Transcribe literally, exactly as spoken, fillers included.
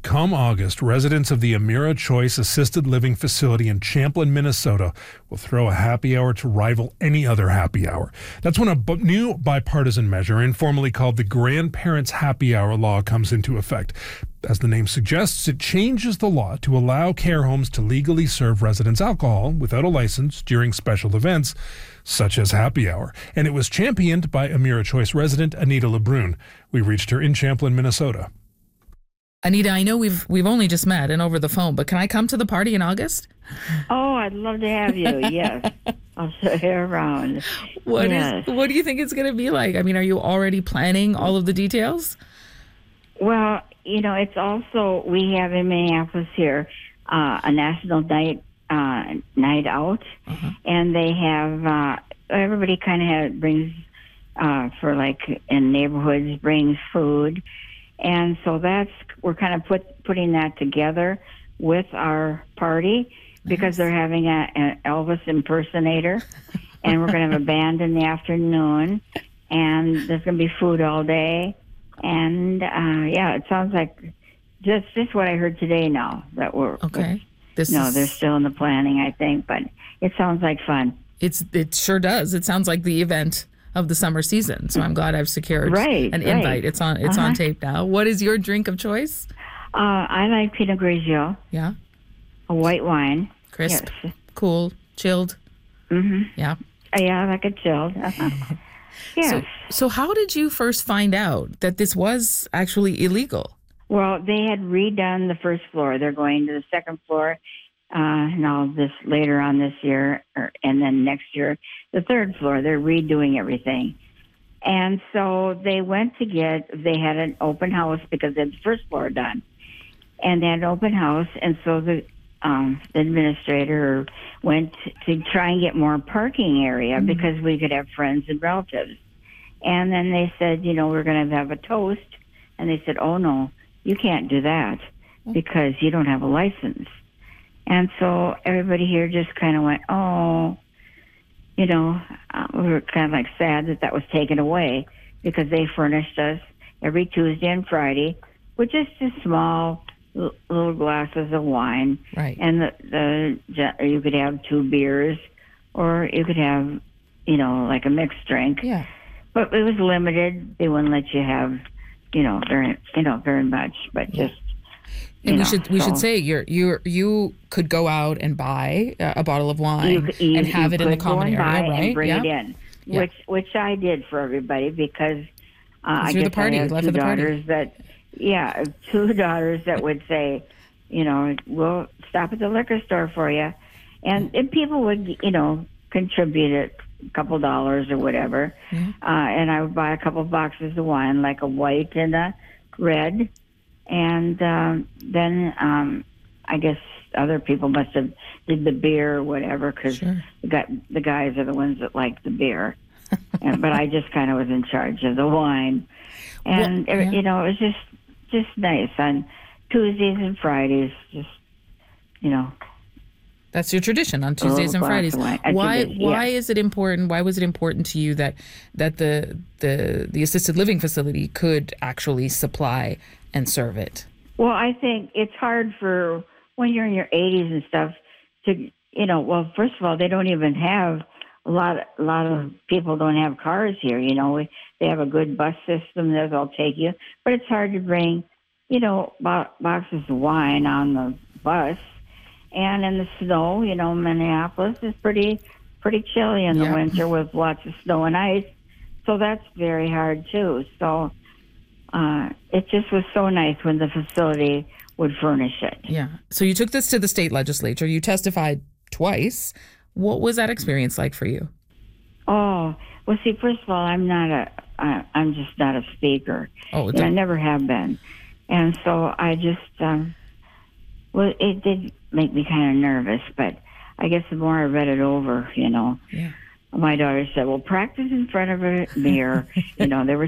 come August, residents of the Emera Choice Assisted Living Facility in Champlin, Minnesota will throw a happy hour to rival any other happy hour. That's when a b- new bipartisan measure, informally called the Grandparents' Happy Hour Law, comes into effect. As the name suggests, it changes the law to allow care homes to legally serve residents alcohol without a license during special events, such as happy hour. And it was championed by Emera Choice resident Anita LeBrun. We reached her in Champlin, Minnesota. Anita, I know we've we've only just met and over the phone, but can I come to the party in August? Oh, I'd love to have you. Yes, I'll show you around. What yes. is? What do you think it's going to be like? I mean, are you already planning all of the details? Well, you know, it's also, we have in Minneapolis here uh, a national night uh, night out, uh-huh. and they have uh, everybody kind of has, brings uh, for like in neighborhoods brings food. And so that's, we're kind of put, putting that together with our party because nice. They're having a, an Elvis impersonator, and we're going to have a band in the afternoon, and there's going to be food all day. And, uh, yeah, it sounds like just, just what I heard today now that we're, okay. This no, is... they're still in the planning, I think, but it sounds like fun. It's, it sure does. It sounds like the event of the summer season. So I'm glad I've secured right, an right. invite. It's on it's uh-huh. on tape now. What is your drink of choice? Uh, I like Pinot Grigio. Yeah. A white wine. Crisp, yes. cool, chilled. Mm-hmm. Yeah. Uh, yeah, I like it chilled. Uh-huh. Yes. So, so how did you first find out that this was actually illegal? Well, they had redone the first floor. They're going to the second floor. Uh, now this later on this year, or, and then next year, the third floor, they're redoing everything. And so they went to get, they had an open house because they had the first floor done. And they had an open house, and so the, um, the administrator went to try and get more parking area mm-hmm. because we could have friends and relatives. And then they said, you know, we're going to have a toast. And they said, oh, no, you can't do that because you don't have a license. And so everybody here just kind of went, oh, you know, uh, we were kind of like sad that that was taken away because they furnished us every Tuesday and Friday with just a small l- little glasses of wine. Right. And the, the you could have two beers or you could have, you know, like a mixed drink. Yeah. But it was limited. They wouldn't let you have, you know, very, you know, very much, but yeah. just. And You we know, should we so. should say you you you could go out and buy a bottle of wine you, you, and have you it in the could go common and area, buy right? And bring yeah. it in, yeah. which which I did for everybody because uh, I you're guess the party, I have life two of the party. daughters that, yeah, two daughters that would say, you know, we'll stop at the liquor store for you, and, and people would, you know, contribute a couple dollars or whatever, yeah. uh, and I would buy a couple boxes of wine, like a white and a red. And um, then um, I guess other people must have did the beer or whatever because sure. the, the guys are the ones that like the beer. and, but I just kind of was in charge of the wine. And, well, yeah. you know, it was just, just nice on Tuesdays and Fridays, just, you know. That's your tradition on Tuesdays and Fridays. Why Tuesdays, yeah. why is it important? Why was it important to you that that the the the assisted living facility could actually supply and serve it? Well, I think it's hard for when you're in your eighties and stuff to, you know, well, first of all, they don't even have a lot, a lot of people don't have cars here. You know, we, they have a good bus system that they'll take you, but it's hard to bring, you know, bo- boxes of wine on the bus. And in the snow, you know, Minneapolis is pretty, pretty chilly in the yeah. winter with lots of snow and ice. So that's very hard too. So, Uh, it just was so nice when the facility would furnish it. Yeah. So you took this to the state legislature. You testified twice. What was that experience like for you? Oh, well, see, first of all, I'm not a, I, I'm just not a speaker. Oh, and I never have been. And so I just, um, well, it did make me kind of nervous, but I guess the more I read it over, you know, yeah. my daughter said, well, practice in front of a mirror. You know, there were